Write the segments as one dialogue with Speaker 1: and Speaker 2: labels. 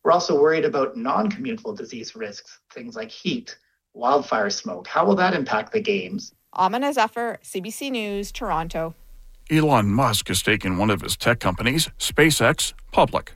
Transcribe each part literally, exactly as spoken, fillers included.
Speaker 1: We're also worried about non-communicable disease risks, things like heat, wildfire smoke. How will that impact the games?
Speaker 2: Amina Zafar, C B C News, Toronto.
Speaker 3: Elon Musk has taken one of his tech companies, SpaceX, public.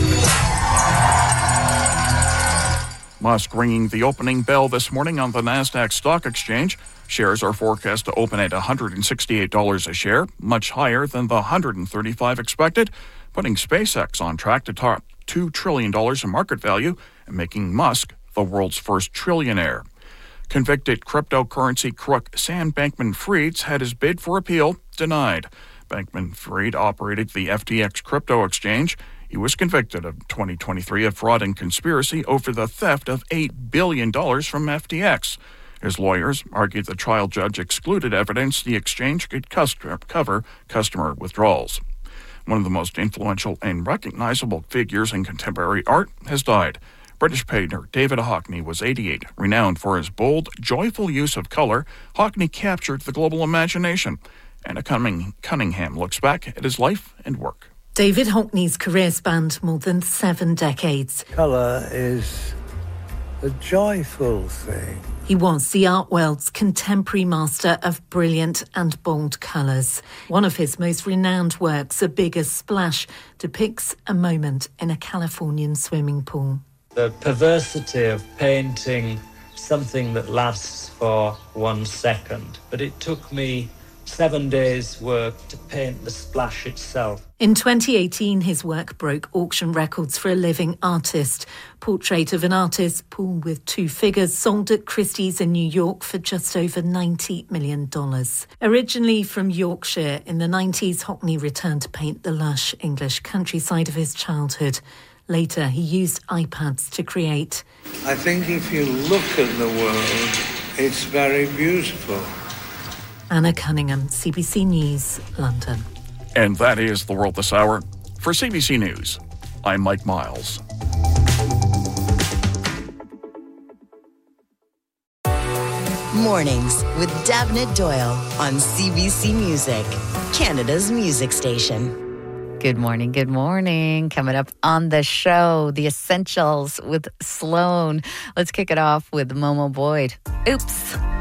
Speaker 3: Musk ringing the opening bell this morning on the Nasdaq Stock Exchange. Shares are forecast to open at one hundred sixty-eight dollars a share, much higher than the one hundred thirty-five dollars expected, putting SpaceX on track to top two trillion dollars in market value and making Musk the world's first trillionaire. Convicted cryptocurrency crook Sam Bankman-Fried's had his bid for appeal denied. Bankman-Fried operated the F T X crypto exchange. He was convicted in twenty twenty-three of fraud and conspiracy over the theft of eight billion dollars from F T X. His lawyers argued the trial judge excluded evidence the exchange could cover customer withdrawals. One of the most influential and recognizable figures in contemporary art has died. British painter David Hockney was eighty-eight. Renowned for his bold, joyful use of color, Hockney captured the global imagination. Anna Cunningham looks back at his life and work.
Speaker 4: David Hockney's career spanned more than seven decades.
Speaker 5: Colour is a joyful thing.
Speaker 4: He was the art world's contemporary master of brilliant and bold colours. One of his most renowned works, A Bigger Splash, depicts a moment in a Californian swimming pool.
Speaker 6: The perversity of painting something that lasts for one second. But it took me seven days' work to paint the splash itself.
Speaker 4: In twenty eighteen, his work broke auction records for a living artist. Portrait of an Artist, pool with two figures, sold at Christie's in New York for just over ninety million dollars. Originally from Yorkshire, in the nineties, Hockney returned to paint the lush English countryside of his childhood. Later, he used iPads to create.
Speaker 5: I think if you look at the world, it's very beautiful.
Speaker 4: Anna Cunningham, C B C News, London.
Speaker 3: And that is The World This Hour. For C B C News, I'm Mike Miles.
Speaker 7: Mornings with Davnit Doyle on C B C Music, Canada's music station.
Speaker 8: Good morning, good morning. Coming up on the show, The Essentials with Sloan. Let's kick it off with Momo Boyd. Oops.